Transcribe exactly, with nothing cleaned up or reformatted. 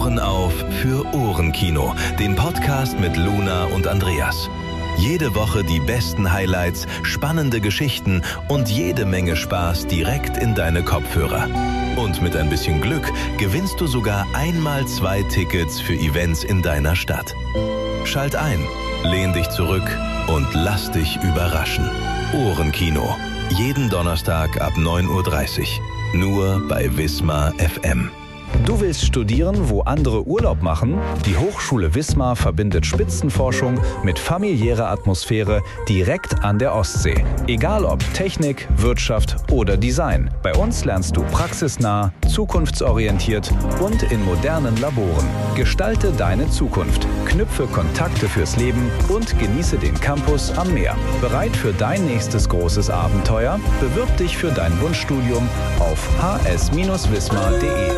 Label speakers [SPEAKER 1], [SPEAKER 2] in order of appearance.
[SPEAKER 1] Ohren auf für Ohrenkino, den Podcast mit Luna und Andreas. Jede Woche die besten Highlights, spannende Geschichten und jede Menge Spaß direkt in deine Kopfhörer. Und mit ein bisschen Glück gewinnst du sogar einmal zwei Tickets für Events in deiner Stadt. Schalt ein, lehn dich zurück und lass dich überraschen. Ohrenkino. Jeden Donnerstag ab neun Uhr dreißig. Nur bei Wismar F M.
[SPEAKER 2] Du willst studieren, wo andere Urlaub machen? Die Hochschule Wismar verbindet Spitzenforschung mit familiärer Atmosphäre direkt an der Ostsee. Egal ob Technik, Wirtschaft oder Design. Bei uns lernst du praxisnah, zukunftsorientiert und in modernen Laboren. Gestalte deine Zukunft, knüpfe Kontakte fürs Leben und genieße den Campus am Meer. Bereit für dein nächstes großes Abenteuer? Bewirb dich für dein Wunschstudium auf h s Bindestrich wismar punkt d e.